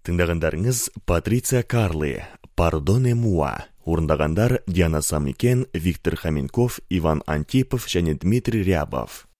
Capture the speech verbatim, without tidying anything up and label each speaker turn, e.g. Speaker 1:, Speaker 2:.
Speaker 1: Тыңдағандарыңыз Патриция Карли, «Пардоне муа». Орындағандар Диана Самикен, Виктор Хоменков, Иван Антипов және Дмитрий Рябов.